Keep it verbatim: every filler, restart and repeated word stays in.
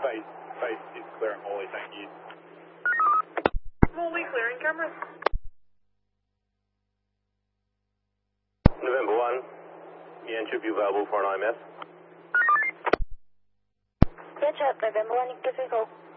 face, face is clearing Morley, thank you. Morley clearing cameras. November one, Yan should be available for an I M F. Catch up, November one, give me a call.